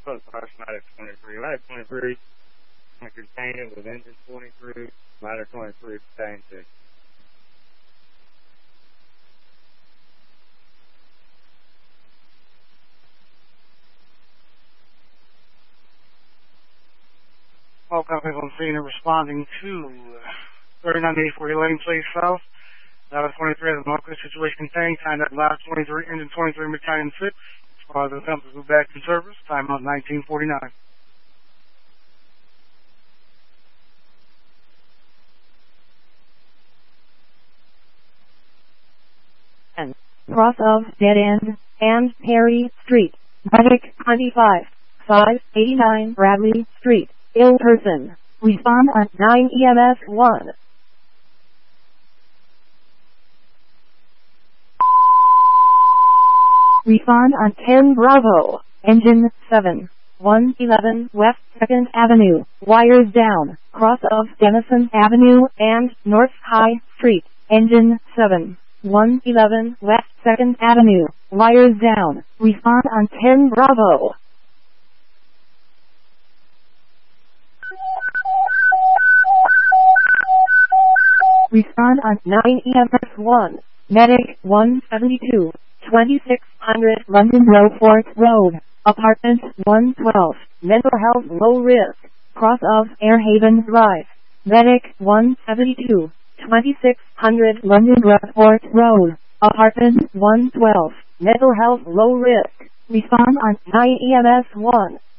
Plus harsh ladder 23. Ladder 23 can contain it with engine 23. Ladder 23 contains it. All companies on scene are responding to 3984 Elaine Place South. Ladder 23 has a marker situation contained. Time at ladder 23, engine 23, battalion 6. As far as the compass move back in service. Time out 1949. Cross of Dead End and Perry Street. Medic 25. 589 Bradley Street. Ill person. Respond on 9 EMS 1. Respond on 10 Bravo. Engine 7. 111 West 2nd Avenue. Wires down. Cross of Denison Avenue and North High Street. Engine 7. 111 West 2nd Avenue. Wires down. Respond on 10 Bravo. Respond on 9 EMS 1. Medic 172. 2600 London Beaufort Road. Apartment 112. Mental health low risk. Cross of Airhaven Drive. Medic 172. 2600 London Beaufort Road. Apartment 112. Mental health low risk. Respond on 9 EMS 1.